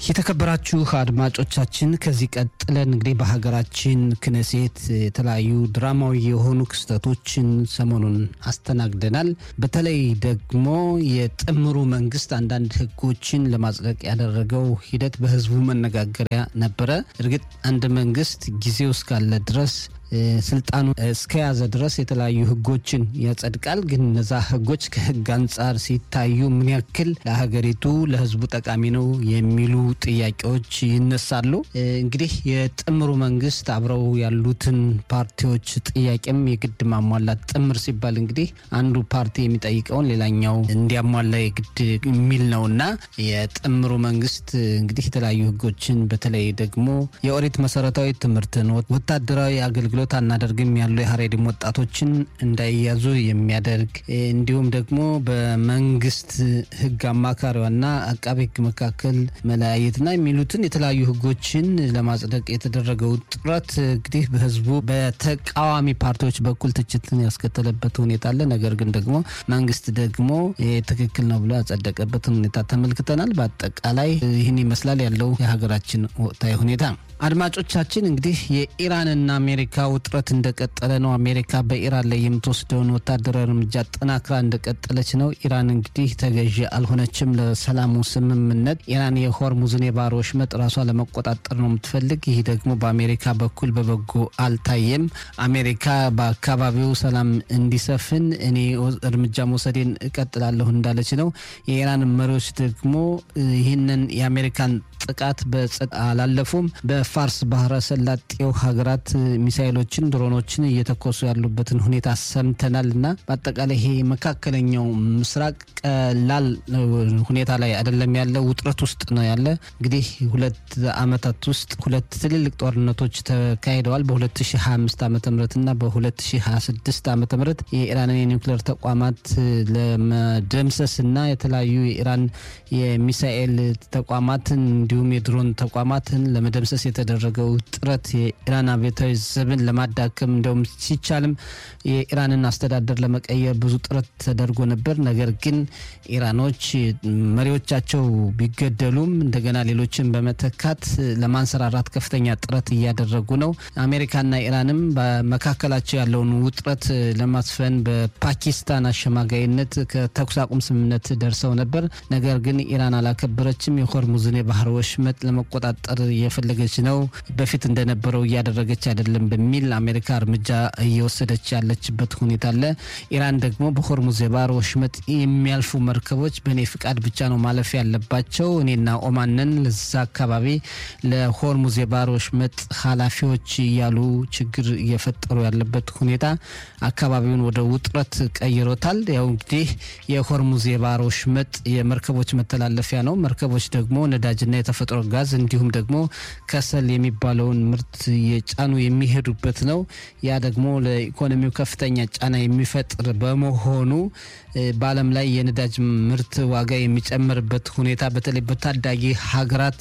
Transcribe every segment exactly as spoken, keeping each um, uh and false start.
የተከበራችሁ አድማጮቻችን ከዚህ ቀጥለን እንግዲህ በሀገራችን ክነሴት የተለያዩ ድራማዊ የሆኑ ክስተቶችን ሰሞኑን አስተናግደናል። በተለይ ደግሞ የጥምሩ መንግስት አንዳንድ ህጎችን ለማጽደቅ ያደረገው ሂደት በህዝቡ መነጋገሪያ ነበረ። እርግጥ አንድ መንግስት ጊዜው እስካለ ድረስ ስልጣኑ እስከያዘ ድረስ የተለያዩ ህጎችን ያጸድቃል። ግን እነዛ ህጎች ከህግ አንፃር ሲታዩ ምን ያክል ለሀገሪቱ ለህዝቡ ጠቃሚ ነው የሚሉ ጥያቄዎች ይነሳሉ። እንግዲህ የጥምሩ መንግስት አብረው ያሉትን ፓርቲዎች ጥያቄም የግድ ማሟላት ጥምር ሲባል እንግዲህ አንዱ ፓርቲ የሚጠይቀውን ሌላኛው እንዲያሟላ የግድ የሚል ነውና የጥምሩ መንግስት እንግዲህ የተለያዩ ህጎችን በተለይ ደግሞ የኦሪት መሰረታዊ ትምህርትን ወታደራዊ አገልግሎት አናደርግም ያሉ የሀሬድም ወጣቶችን እንዳይያዙ የሚያደርግ እንዲሁም ደግሞ በመንግስት ህግ አማካሪውና አቃቤ ህግ መካከል መለያየትና የሚሉትን የተለያዩ ህጎችን ለማጽደቅ የተደረገው ጥረት እንግዲህ በህዝቡ በተቃዋሚ ፓርቲዎች በኩል ትችትን ያስከተለበት ሁኔታ አለ። ነገር ግን ደግሞ መንግስት ደግሞ ትክክል ነው ብሎ ያጸደቀበት ሁኔታ ተመልክተናል። በአጠቃላይ ይህን ይመስላል ያለው የሀገራችን ወቅታዊ ሁኔታ። አድማጮቻችን እንግዲህ የኢራንና አሜሪካ ውጥረት እንደቀጠለ ነው። አሜሪካ በኢራን ላይ የምትወስደውን ወታደራዊ እርምጃ ጠናክራ እንደቀጠለች ነው። ኢራን እንግዲህ ተገዢ አልሆነችም ለሰላሙ ስምምነት። ኢራን የሆርሙዝን የባህር ወሽመጥ ራሷ ለመቆጣጠር ነው የምትፈልግ። ይህ ደግሞ በአሜሪካ በኩል በበጎ አልታየም። አሜሪካ በአካባቢው ሰላም እንዲሰፍን እኔ እርምጃ መውሰዴን እቀጥላለሁ እንዳለች ነው። የኢራን መሪዎች ደግሞ ይህንን የአሜሪካን ጥቃት በጸጥ አላለፉም። በፋርስ ባህረ ሰላጤው ሀገራት ሚሳኤሎችን ድሮኖችን እየተኮሱ ያሉበትን ሁኔታ ሰምተናልና በአጠቃላይ ይሄ መካከለኛው ምስራቅ ቀላል ሁኔታ ላይ አይደለም ያለው፣ ውጥረት ውስጥ ነው ያለ። እንግዲህ ሁለት አመታት ውስጥ ሁለት ትልልቅ ጦርነቶች ተካሂደዋል። በ2025 ዓመተ ምህረትና በ2026 ዓመተ ምህረት የኢራን የኒውክሌር ተቋማት ለመደምሰስና የተለያዩ የኢራን የሚሳኤል ተቋማትን እንዲሁም የድሮን ተቋማትን ለመደምሰስ የተደረገው ጥረት የኢራን አብዮታዊ ዘብን ለማዳከም እንደውም ሲቻልም የኢራንን አስተዳደር ለመቀየር ብዙ ጥረት ተደርጎ ነበር። ነገር ግን ኢራኖች መሪዎቻቸው ቢገደሉም እንደገና ሌሎችን በመተካት ለማንሰራራት ከፍተኛ ጥረት እያደረጉ ነው። አሜሪካና ኢራንም በመካከላቸው ያለውን ውጥረት ለማስፈን በፓኪስታን አሸማጋይነት ከተኩስ አቁም ስምምነት ደርሰው ነበር። ነገር ግን ኢራን አላከበረችም። የሆርሙዝን የባህር ወሽመጥ ለመቆጣጠር እየፈለገች ነው፣ በፊት እንደነበረው እያደረገች አይደለም በሚል አሜሪካ እርምጃ እየወሰደች ያለችበት ሁኔታ አለ። ኢራን ደግሞ በሆርሙዝ የባህር ወሽመጥ የሚያልፉ መርከቦች በኔ ፍቃድ ብቻ ነው ማለፍ ያለባቸው፣ እኔና ኦማንን ለዛ አካባቢ ለሆርሙዝ የባህር ወሽመጥ ኃላፊዎች ያሉ ችግር እየፈጠሩ ያለበት ሁኔታ አካባቢውን ወደ ውጥረት ቀይሮታል። ያው እንግዲህ የሆርሙዝ የባህር ወሽመጥ የመርከቦች መተላለፊያ ነው። መርከቦች ደግሞ ነዳጅና የተፈጥሮ ጋዝ እንዲሁም ደግሞ ከሰል የሚባለውን ምርት የጫኑ የሚሄዱበት ነው። ያ ደግሞ ለኢኮኖሚው ከፍተኛ ጫና የሚፈጥር በመሆኑ በዓለም ላይ የነዳጅ ምርት ዋጋ የሚጨምርበት ሁኔታ በተለይ በታዳጊ ሀገራት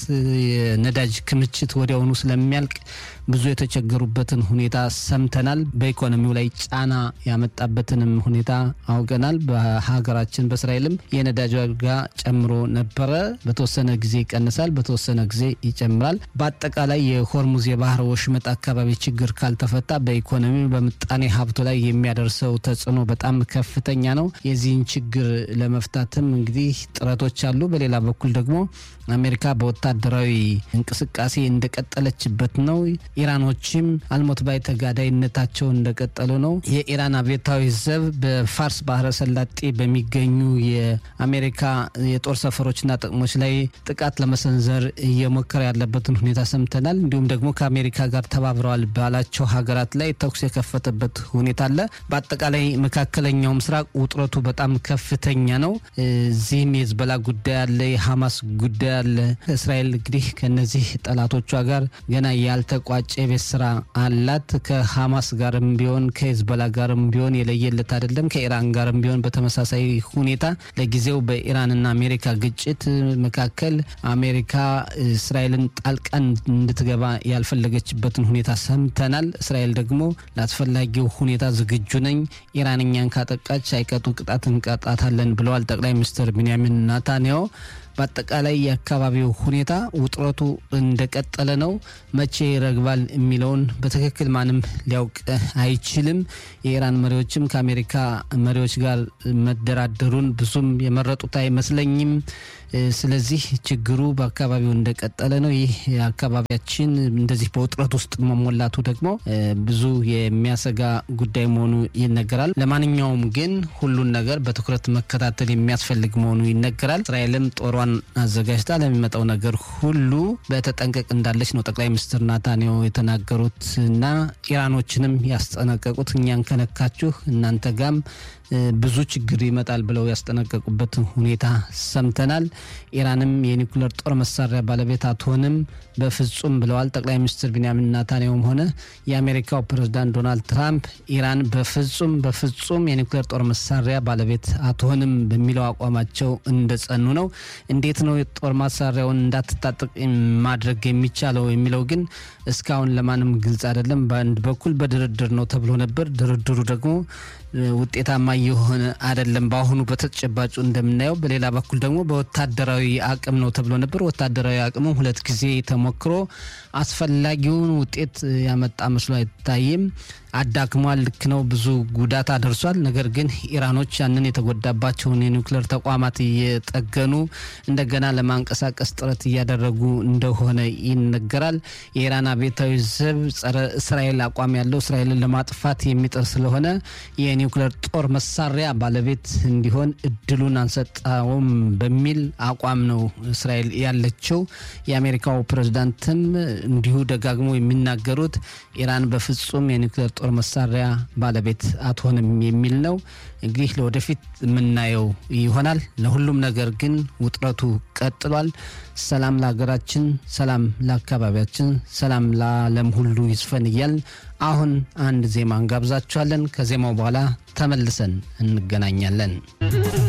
የነዳጅ ክምችት ወዲያውኑ ስለሚያልቅ ብዙ የተቸገሩበትን ሁኔታ ሰምተናል። በኢኮኖሚው ላይ ጫና ያመጣበትንም ሁኔታ አውቀናል። በሀገራችን በእስራኤልም የነዳጅ ዋጋ ጨምሮ ነበረ። በተወሰነ ጊዜ ይቀንሳል፣ በተወሰነ ጊዜ ይጨምራል። በአጠቃላይ የሆርሙዝ የባህር ወሽመጥ አካባቢ ችግር ካልተፈታ በኢኮኖሚ በምጣኔ ሀብቱ ላይ የሚያደርሰው ተጽዕኖ በጣም ከፍተኛ ነው። የዚህን ችግር ለመፍታትም እንግዲህ ጥረቶች አሉ። በሌላ በኩል ደግሞ አሜሪካ በወታደራዊ እንቅስቃሴ እንደቀጠለችበት ነው። ኢራኖችም አልሞት ባይ ተጋዳይነታቸው እንደቀጠሉ ነው። የኢራን አብዮታዊ ዘብ በፋርስ ባህረ ሰላጤ በሚገኙ የአሜሪካ የጦር ሰፈሮችና ጥቅሞች ላይ ጥቃት ለመሰንዘር እየሞከረ ያለበትን ሁኔታ ሰምተናል። እንዲሁም ደግሞ ከአሜሪካ ጋር ተባብረዋል ባላቸው ሀገራት ላይ ተኩስ የከፈተበት ሁኔታ አለ። በአጠቃላይ መካከለኛው ምስራቅ ውጥረቱ በጣም ከፍተኛ ነው። እዚህም የህዝቦላ ጉዳይ አለ፣ የሐማስ ጉዳይ አለ። እስራኤል እንግዲህ ከነዚህ ጠላቶቿ ጋር ገና ያልተቋጨ ቤት ስራ አላት። ከሐማስ ጋርም ቢሆን ከህዝቦላ ጋርም ቢሆን የለየለት አይደለም። ከኢራን ጋርም ቢሆን በተመሳሳይ ሁኔታ ለጊዜው በኢራንና አሜሪካ ግጭት መካከል አሜሪካ እስራኤልን ጣልቃ እንድትገባ ያልፈለገችበትን ሁኔታ ሰምተናል። እስራኤል ደግሞ ለአስፈላጊው ሁኔታ ዝግጁ ነኝ፣ ኢራንኛን ካጠቃች አይቀጡ ቅጣት እንቀጣታለን ብለዋል ጠቅላይ ሚኒስትር ቤንያሚን ኔታንያሁ። በአጠቃላይ የአካባቢው ሁኔታ ውጥረቱ እንደቀጠለ ነው። መቼ ይረግባል የሚለውን በትክክል ማንም ሊያውቅ አይችልም። የኢራን መሪዎችም ከአሜሪካ መሪዎች ጋር መደራደሩን ብዙም የመረጡት አይመስለኝም። ስለዚህ ችግሩ በአካባቢው እንደቀጠለ ነው። ይህ አካባቢያችን እንደዚህ በውጥረት ውስጥ መሞላቱ ደግሞ ብዙ የሚያሰጋ ጉዳይ መሆኑ ይነገራል። ለማንኛውም ግን ሁሉን ነገር በትኩረት መከታተል የሚያስፈልግ መሆኑ ይነገራል። እስራኤልም ጦሯን አዘጋጅታ ለሚመጣው ነገር ሁሉ በተጠንቀቅ እንዳለች ነው ጠቅላይ ሚኒስትር ናታንያሁ የተናገሩትና ኢራኖችንም ያስጠነቀቁት እኛን ከነካችሁ እናንተ ጋም ብዙ ችግር ይመጣል ብለው ያስጠነቀቁበት ሁኔታ ሰምተናል። ኢራንም የኒውክሌር ጦር መሳሪያ ባለቤት አትሆንም በፍጹም ብለዋል ጠቅላይ ሚኒስትር ቢንያሚን ናታንያሁም ሆነ የአሜሪካው ፕሬዝዳንት ዶናልድ ትራምፕ ኢራን በፍጹም በፍጹም የኒውክሌር ጦር መሳሪያ ባለቤት አትሆንም በሚለው አቋማቸው እንደጸኑ ነው። እንዴት ነው የጦር መሳሪያውን እንዳትታጠቅ ማድረግ የሚቻለው የሚለው ግን እስካሁን ለማንም ግልጽ አይደለም። በአንድ በኩል በድርድር ነው ተብሎ ነበር። ድርድሩ ደግሞ ውጤታማ የሆነ አይደለም በአሁኑ በተጨባጩ እንደምናየው። በሌላ በኩል ደግሞ በወታደራዊ አቅም ነው ተብሎ ነበር። ወታደራዊ አቅሙ ሁለት ጊዜ ተሞክሮ አስፈላጊውን ውጤት ያመጣ መስሎ አይታይም። አዳክሟል። ልክ ነው፣ ብዙ ጉዳት አደርሷል። ነገር ግን ኢራኖች ያንን የተጎዳባቸውን የኒውክሌር ተቋማት እየጠገኑ እንደገና ለማንቀሳቀስ ጥረት እያደረጉ እንደሆነ ይነገራል። የኢራን አብዮታዊ ዘብ ጸረ እስራኤል አቋም ያለው እስራኤልን ለማጥፋት የሚጥር ስለሆነ የኒውክሌር ጦር መሳሪያ ባለቤት እንዲሆን እድሉን አንሰጣውም በሚል አቋም ነው እስራኤል ያለችው። የአሜሪካው ፕሬዝዳንትም እንዲሁ ደጋግሞ የሚናገሩት ኢራን በፍጹም የኒውክሌር ጦር መሳሪያ ባለቤት አትሆንም የሚል ነው። እንግዲህ ለወደፊት የምናየው ይሆናል። ለሁሉም ነገር ግን ውጥረቱ ቀጥሏል። ሰላም ለሀገራችን፣ ሰላም ለአካባቢያችን፣ ሰላም ለዓለም ሁሉ ይስፈን እያልን አሁን አንድ ዜማ እንጋብዛችኋለን። ከዜማው በኋላ ተመልሰን እንገናኛለን።